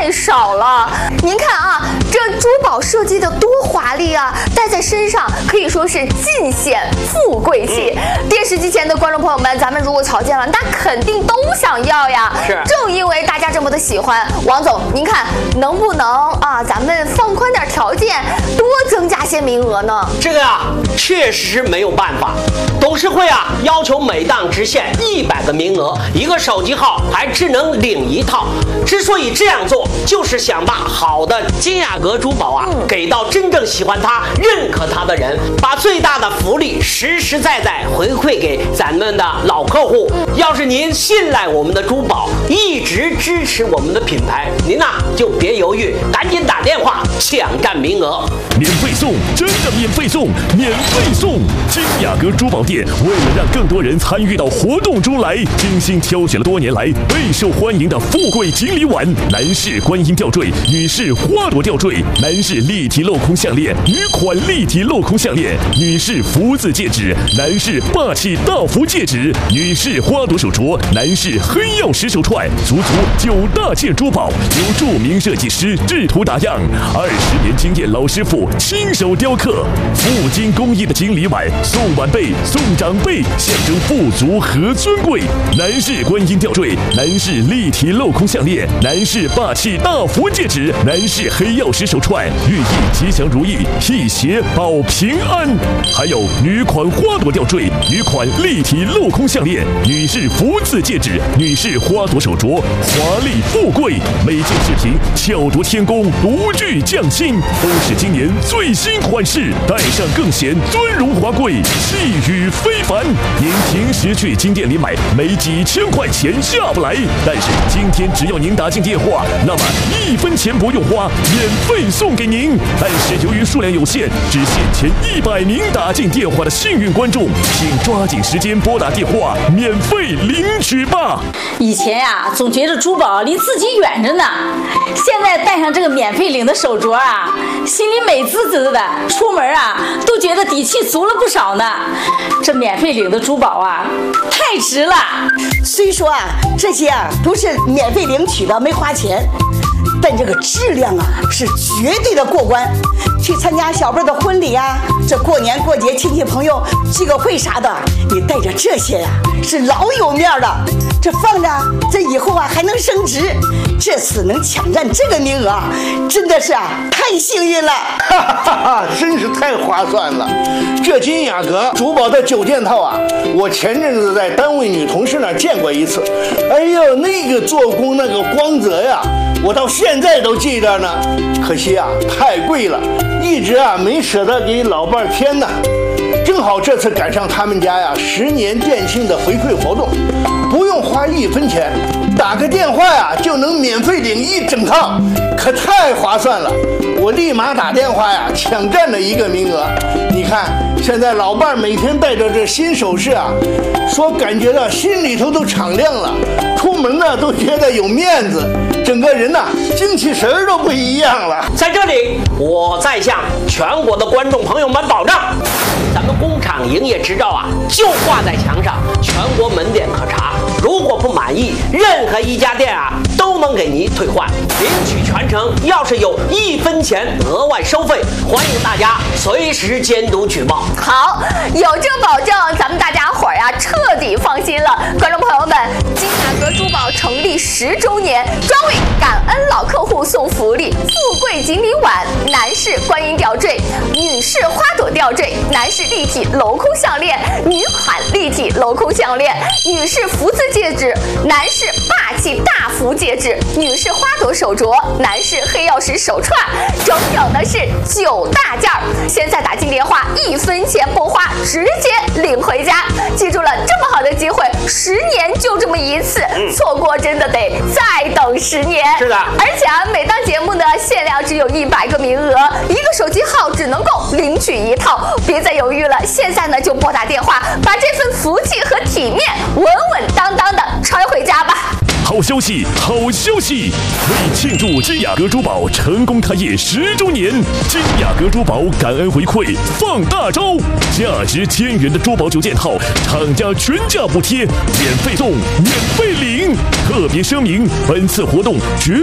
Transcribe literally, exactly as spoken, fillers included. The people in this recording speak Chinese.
太少了。您看啊，这珠宝设计的多华丽啊，戴在身上可以说是尽显富贵气。嗯、电视机前的观众朋友们，咱们如果瞧见了，那肯定都想要呀。 是， 正因为大家这么的喜欢，王总，您看能不能啊，咱们放宽点条件，多增加些名额呢？ 这个呀、啊，确实没有办法。董事会啊，要求每档只限一百个名额，一个手机号还只能领一套。之所以这样做，就是想把好的金雅阁珠宝啊，嗯、给到真正喜欢它、认可它的人，把最大的福利实实在在回馈给咱们的老客户。嗯、要是您信赖我们的珠宝，一直支持我们的品牌，您呐、啊、就别犹豫，赶紧打电话抢占名额， 免费送，真的免费送，免费送！金雅阁珠宝店为了让更多人参与到活动中来，精心挑选了多年来备受欢迎的富贵锦鲤碗、男士观音吊坠、女士花朵吊坠、男士立体镂空项链、女款立体镂空项链、女士福字戒指、男士霸气大福戒指、女士花朵手镯、男士黑曜石手串，足足九大件珠宝，由著名设计师制图打样，二十年经验老师傅亲手雕刻，富金工艺的锦鲤碗，送晚辈送长辈，象征富足和尊贵。男士观音吊坠，男士立体镂空项链，男士霸气大福戒指，男士黑曜石手串，寓意吉祥如意，辟邪保平安。还有女款花朵吊坠，女款立体镂空项链，女士福字戒指，女士花朵手镯，华丽富贵。每件饰品巧夺天工，独具匠心，都是今年最新款式，戴上更显尊荣华贵，气宇非凡。您平时去金店里买，没几千块钱下不来，但是今天只要您打进电话，那么一分钱不用花，免费送给您。但是由于数量有限，只限前一百名打进电话的幸运观众，请抓紧时间拨打电话，免费领取吧。 以前呀、啊，总觉得珠宝离自己远着呢，现在戴上这个免费领的手镯啊，心里美滋滋的，出门啊都觉得底气足了不少呢。这免费领的珠宝啊，太值了。 虽说啊，这些啊都是免费领取的，没花钱，但这个质量啊是绝对的过关。去参加小辈的婚礼啊，这过年过节亲戚朋友聚个会啥的，你带着这些呀、啊、是老有面的。这放着，这以后啊还能升值。这次能抢占这个名额啊，真的是啊太幸运了， 哈哈哈，真是太划算了。这金雅阁珠宝的九件套啊，我前阵子在单位女同事那儿见过一次。哎呦，那个做工那个光泽呀，我到现在都记得呢。可惜啊，太贵了，一直啊没舍得给老伴儿添呢。正好这次赶上他们家呀十年店庆的回馈活动，不用花一分钱，打个电话呀就能免费领一整套，可太划算了。我立马打电话呀抢占了一个名额。你看现在老伴儿每天带着这新首饰啊，说感觉到心里头都敞亮了，出门呢都觉得有面子，整个人呐精气神儿都不一样了。 在这里，我再向全国的观众朋友们保证，咱们工厂营业执照啊就挂在墙上，全国门店可查。如果不满意，任何一家店啊都能给您退换，领取全程要是有一分钱额外收费，欢迎大家随时监督举报。 好，有这保证，咱们大家伙儿呀彻底放心了。观众朋友们，金雅阁珠宝成立十周年，专为感恩老客户送福利，富贵锦鲤碗、男士观音吊坠、女士花朵吊坠、男士立体镂空项链、女款立体镂空项链、女士福字戒指、男士霸气大福戒指、女士花朵手镯、男士黑曜石手串，整整的是九大件儿。现在打进电话，一分钱不花，直接领回家。记住了，这么好的机会，十年就这么一次，错过真的得再等十年。 是的， 而且啊，每档节目呢限量只有一百个名额，一个手机号只能够领取一套，别再犹豫了，现在呢就拨打电话，把这份福气和体面稳稳当当的揣回家吧。 好消息，好消息！为庆祝金雅阁珠宝成功开业十周年，金雅阁珠宝感恩回馈放大招，价值千元的珠宝九件套，厂家全价补贴，免费送，免费领。特别声明，本次活动绝